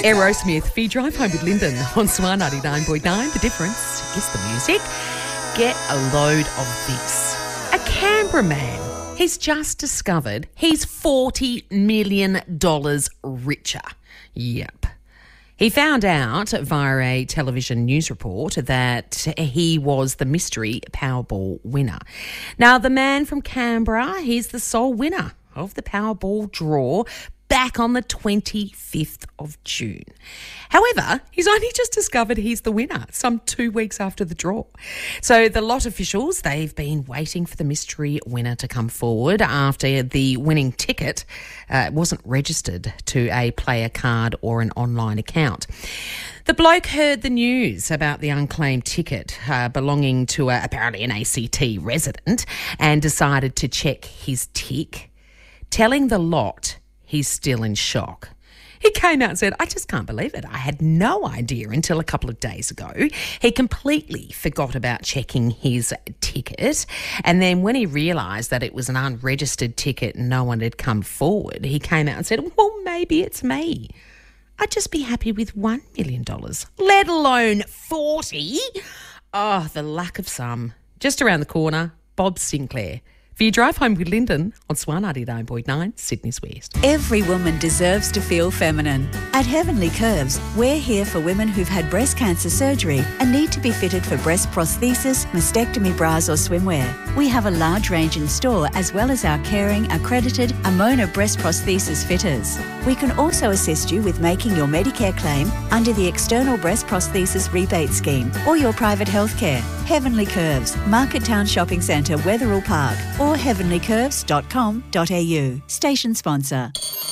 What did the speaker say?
Aerosmith, for your drive home with Lyndon on Swan 99.9. The difference is the music. Get a load of this. A Canberra man, he's just discovered he's $40 million richer. Yep. He found out via a television news report that he was the mystery Powerball winner. Now, the man from Canberra, he's the sole winner of the Powerball draw back on the 25th of June. However, he's only just discovered he's the winner some 2 weeks after the draw. So the lot officials, they've been waiting for the mystery winner to come forward after the winning ticket wasn't registered to a player card or an online account. The bloke heard the news about the unclaimed ticket belonging to apparently an ACT resident and decided to check his tick, telling the lot he's still in shock. He came out and said, I just can't believe it. I had no idea until a couple of days ago. He completely forgot about checking his ticket. And then when he realised that it was an unregistered ticket and no one had come forward, he came out and said, well, maybe it's me. I'd just be happy with $1 million, let alone 40. Oh, the lack of some. Just around the corner, Bob Sinclair. For your drive home with Lyndon on Swan 99.9, Sydney's West. Every woman deserves to feel feminine. At Heavenly Curves, we're here for women who've had breast cancer surgery and need to be fitted for breast prosthesis, mastectomy bras or swimwear. We have a large range in store as well as our caring, accredited Amona breast prosthesis fitters. We can also assist you with making your Medicare claim under the External Breast Prosthesis Rebate Scheme or your private healthcare. Heavenly Curves, Market Town Shopping Centre, Wetherill Park, or heavenlycurves.com.au. Station sponsor.